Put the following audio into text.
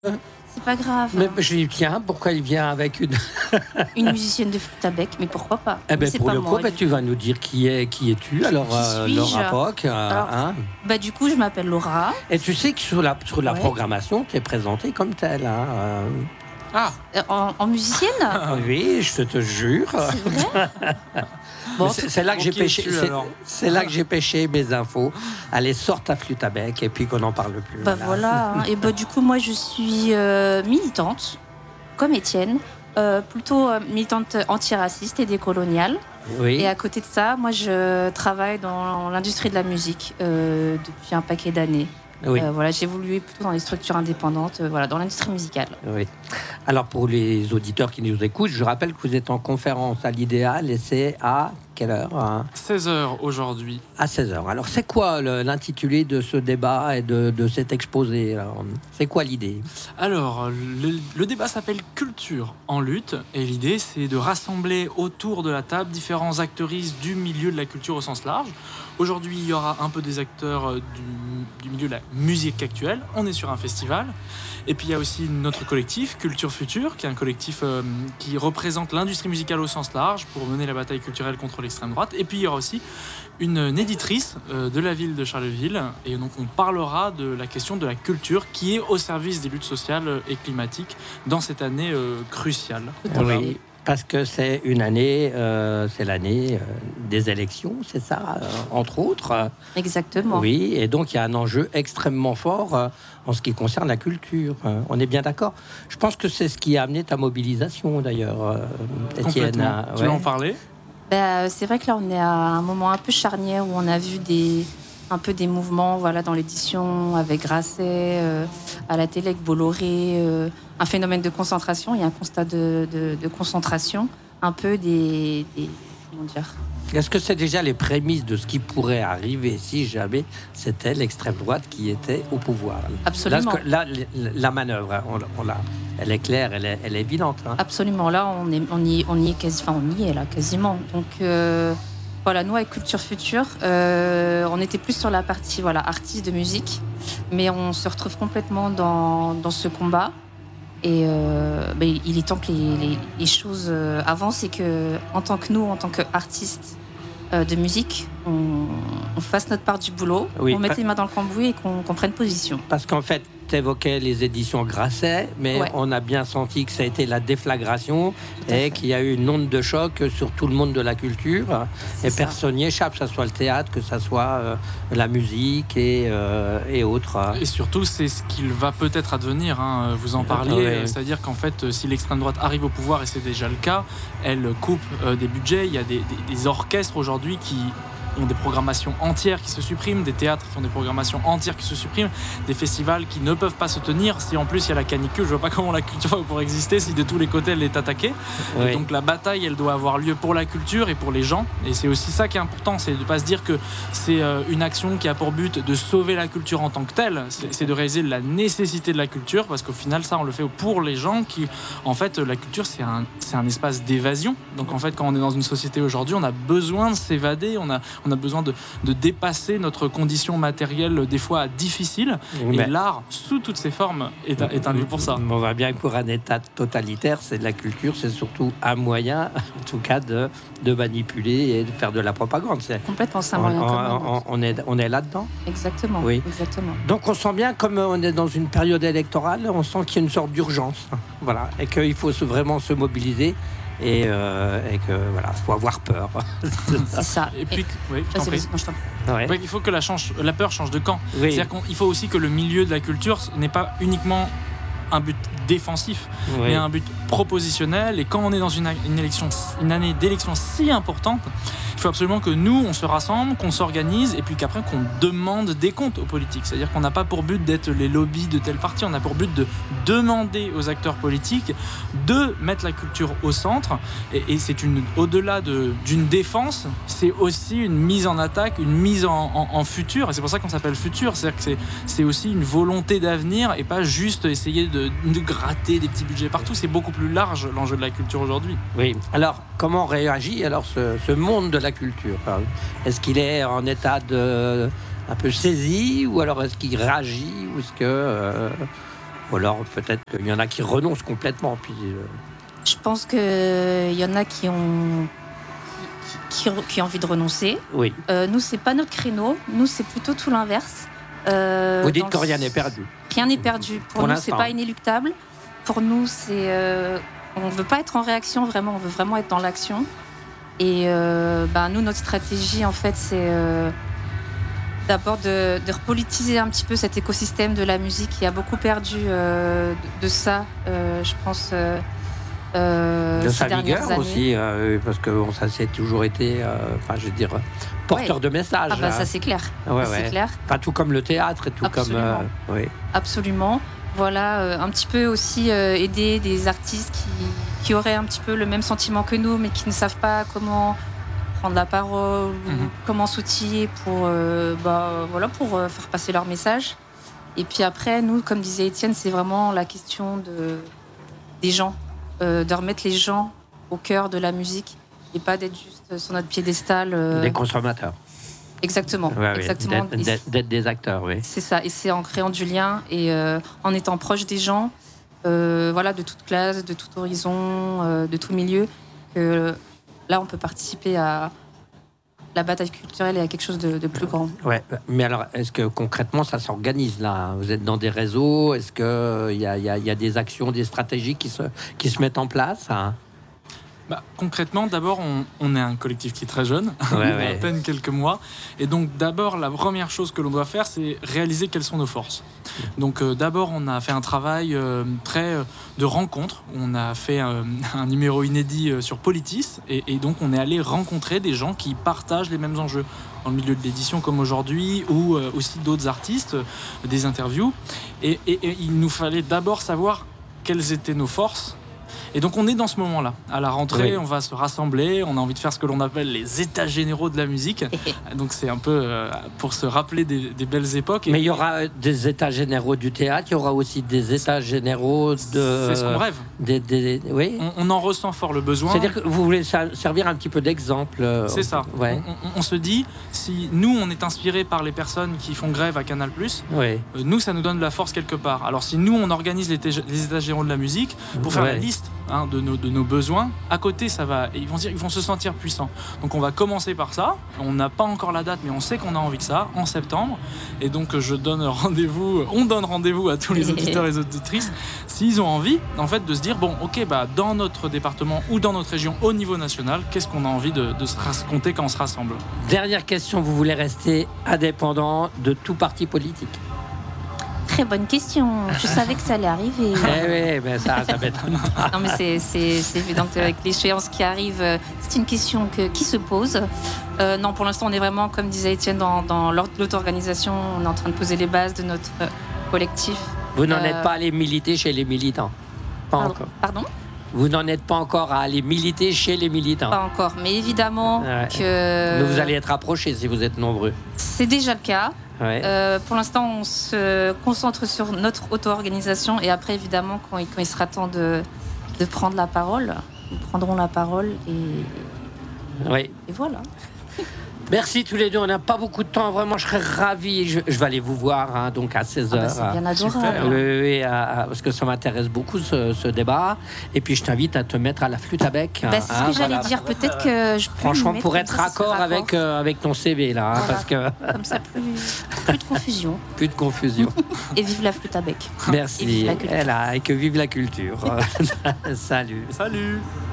C'est pas grave. Mais je dis, tiens, pourquoi il vient avec une... Une musicienne de flûte à bec, mais pourquoi pas? Eh ben, C'est pour pas le moi, coup, tu vas nous dire qui es-tu, alors suis-je Laura Poc. Alors, du coup, je m'appelle Laura. Et tu sais que sur la programmation, tu es présentée comme telle. En musicienne? Oui, je te jure. C'est vrai? Bon, c'est là que j'ai pêché. C'est là que j'ai pêché mes infos. Allez, sors ta flûte à bec et puis qu'on n'en parle plus. Voilà. Et du coup, moi, je suis militante, comme Étienne, plutôt militante antiraciste et décoloniale. Oui. Et à côté de ça, moi, je travaille dans l'industrie de la musique depuis un paquet d'années. Oui. J'ai évolué plutôt dans les structures indépendantes, dans l'industrie musicale. Oui. Alors, pour les auditeurs qui nous écoutent, je rappelle que vous êtes en conférence à l'Idéal et c'est à quelle heure 16h aujourd'hui. À 16h. Alors, c'est quoi l'intitulé de ce débat et de cet exposé? C'est quoi l'idée? Alors, le débat s'appelle Culture en lutte et l'idée, c'est de rassembler autour de la table différents acteuristes du milieu de la culture au sens large. Aujourd'hui, il y aura un peu des acteurs du milieu de la musique actuelle. On est sur un festival. Et puis, il y a aussi notre collectif, Culture Future, qui est un collectif qui représente l'industrie musicale au sens large pour mener la bataille culturelle contre l'extrême droite. Et puis, il y aura aussi une éditrice de la ville de Charleville. Et donc, on parlera de la question de la culture qui est au service des luttes sociales et climatiques dans cette année cruciale. Oui. Parce que c'est une année, c'est l'année des élections, c'est ça, entre autres. Exactement. Oui, et donc il y a un enjeu extrêmement fort en ce qui concerne la culture. On est bien d'accord. Je pense que c'est ce qui a amené ta mobilisation, d'ailleurs, Étienne. Tu veux en parler? C'est vrai que là, on est à un moment un peu charnière où on a vu des mouvements dans l'édition avec Grasset, à la télé avec Bolloré, un phénomène de concentration, il y a un constat de concentration, un peu comment dire. Est-ce que c'est déjà les prémices de ce qui pourrait arriver si jamais c'était l'extrême droite qui était au pouvoir? Absolument. Là, la manœuvre, elle est claire, elle est évidente. Absolument, là, on y est là, quasiment. Donc... nous, avec Culture Future, on était plus sur la partie artiste de musique, mais on se retrouve complètement dans ce combat. Et il est temps que les choses avancent et qu'en tant qu'artistes de musique, on fasse notre part du boulot, qu'on mette les mains dans le cambouis et qu'on prenne position. Parce qu'en fait, tu évoquais les éditions Grasset, mais on a bien senti que ça a été la déflagration et qu'il y a eu une onde de choc sur tout le monde de la culture. Personne n'y échappe, que ce soit le théâtre, que ce soit la musique et autres. Et surtout, c'est ce qu'il va peut-être advenir. Vous en parliez, c'est-à-dire qu'en fait, si l'extrême droite arrive au pouvoir, et c'est déjà le cas, elle coupe des budgets. Il y a des orchestres aujourd'hui qui ont des programmations entières qui se suppriment, des théâtres qui ont des programmations entières qui se suppriment, des festivals qui ne peuvent pas se tenir. Si en plus il y a la canicule, je vois pas comment la culture va pouvoir exister si de tous les côtés elle est attaquée. Et donc la bataille, elle doit avoir lieu pour la culture et pour les gens. Et c'est aussi ça qui est important, c'est de pas se dire que c'est une action qui a pour but de sauver la culture en tant que telle. C'est de réaliser la nécessité de la culture, parce qu'au final ça on le fait pour les gens qui, en fait, la culture c'est un espace d'évasion. Donc en fait, quand on est dans une société aujourd'hui, on a besoin de s'évader, on a besoin de dépasser notre condition matérielle des fois difficile. Et l'art, sous toutes ses formes, est un lieu pour ça. On voit bien que pour un État totalitaire, c'est de la culture, c'est surtout un moyen, en tout cas, de manipuler et de faire de la propagande. C'est complètement ça, moyen. On est là-dedans. Exactement. Oui. Exactement. Donc on sent bien, comme on est dans une période électorale, on sent qu'il y a une sorte d'urgence. Voilà. Et qu'il faut vraiment se mobiliser. Et que faut avoir peur. C'est ça. Et puis, il faut que la peur change de camp. Oui. C'est-à-dire qu'il faut aussi que le milieu de la culture n'est pas uniquement un but défensif, mais un but propositionnel. Et quand on est dans une année d'élection si importante, il faut absolument que nous, on se rassemble, qu'on s'organise et puis qu'après, qu'on demande des comptes aux politiques. C'est-à-dire qu'on n'a pas pour but d'être les lobbies de tel parti, on a pour but de demander aux acteurs politiques de mettre la culture au centre. Et c'est au-delà d'une défense, c'est aussi une mise en attaque, une mise en futur. Et c'est pour ça qu'on s'appelle futur. C'est-à-dire que c'est aussi une volonté d'avenir et pas juste essayer de gratter des petits budgets partout. C'est beaucoup plus large l'enjeu de la culture aujourd'hui. Oui. Alors, comment réagit ce monde de la culture? Est-ce qu'il est en état un peu saisi, ou alors est-ce qu'il réagit, ou est-ce que Ou alors peut-être qu'il y en a qui renoncent complètement. Puis, Je pense qu'il y en a qui ont envie de renoncer. Oui. Nous, c'est pas notre créneau. Nous, c'est plutôt tout l'inverse. Vous dites que rien n'est perdu. Rien n'est perdu. Pour nous, c'est pas inéluctable. Pour nous, on veut pas être en réaction, vraiment. On veut vraiment être dans l'action. Et nous, notre stratégie, en fait, c'est d'abord de repolitiser un petit peu cet écosystème de la musique qui a beaucoup perdu de ça, je pense. De sa vigueur aussi, parce que ça s'est toujours été, porteur de messages. Ça c'est clair. C'est clair. Pas tout comme le théâtre et tout. Absolument. Comme. Absolument. Voilà, un petit peu aussi aider des artistes qui auraient un petit peu le même sentiment que nous, mais qui ne savent pas comment prendre la parole, ou comment s'outiller pour faire passer leur message. Et puis après, nous, comme disait Étienne, c'est vraiment la question des gens. De remettre les gens au cœur de la musique et pas d'être juste sur notre piédestal. Des consommateurs. Exactement. Exactement. D'être des acteurs, oui. C'est ça. Et c'est en créant du lien et en étant proche des gens, de toute classe, de tout horizon, de tout milieu, que là, on peut participer à la bataille culturelle et à quelque chose de plus grand. Ouais. Mais alors, est-ce que concrètement, ça s'organise là ? Vous êtes dans des réseaux ? Est-ce qu'il y a des actions, des stratégies qui se mettent en place ? Concrètement, d'abord, on est un collectif qui est très jeune, on a à peine quelques mois. Et donc, d'abord, la première chose que l'on doit faire, c'est réaliser quelles sont nos forces. Donc, d'abord, on a fait un travail de rencontre. On a fait un numéro inédit sur Politis. Et donc, on est allé rencontrer des gens qui partagent les mêmes enjeux. Dans le milieu de l'édition comme aujourd'hui, ou aussi d'autres artistes, des interviews. Et il nous fallait d'abord savoir quelles étaient nos forces. Et donc on est dans ce moment-là. À la rentrée, on va se rassembler, on a envie de faire ce que l'on appelle les états généraux de la musique. Donc c'est un peu pour se rappeler des belles époques. Mais il y aura des états généraux du théâtre, il y aura aussi des états généraux de... C'est ce qu'on rêve. Oui. On en ressent fort le besoin. C'est-à-dire que vous voulez servir un petit peu d'exemple. C'est ça. Ouais. On se dit, si nous on est inspirés par les personnes qui font grève à Canal+, nous ça nous donne de la force quelque part. Alors si nous on organise les états généraux de la musique, pour faire la liste de nos besoins, à côté ils vont se sentir puissants. Donc on va commencer par ça. On n'a pas encore la date, mais on sait qu'on a envie de ça en septembre. Et donc on donne rendez-vous à tous les auditeurs et les auditrices s'ils ont envie, en fait, de se dire dans notre département ou dans notre région au niveau national, qu'est-ce qu'on a envie de se raconter quand on se rassemble. Dernière question, vous voulez rester indépendant de tout parti politique ? Très bonne question. Je savais que ça allait arriver. Mais ça m'étonne pas. Non, mais c'est évident qu'avec l'échéance qui arrive, c'est une question qui se pose. Non, pour l'instant, on est vraiment, comme disait Étienne, dans l'auto-organisation. On est en train de poser les bases de notre collectif. Vous n'en êtes pas allé militer chez les militants ? Pas encore. Pardon ? Vous n'en êtes pas encore à aller militer chez les militants ? Pas encore, mais évidemment que... Mais vous allez être approchés si vous êtes nombreux. C'est déjà le cas. Pour l'instant, on se concentre sur notre auto-organisation et après, évidemment, quand il sera temps de prendre la parole, nous prendrons la parole et voilà. Merci tous les deux, on n'a pas beaucoup de temps, vraiment je serais ravi, je vais aller vous voir donc à 16h. C'est bien adorable. Parce que ça m'intéresse beaucoup ce débat. Et puis je t'invite à te mettre à la flûte à bec. C'est ce que j'allais dire, peut-être que je peux... Franchement, pour être raccord avec ton CV là. Voilà. Parce que... Comme ça, plus de confusion. Plus de confusion. Et vive la flûte à bec. Merci. Et que vive la culture. Salut. Salut.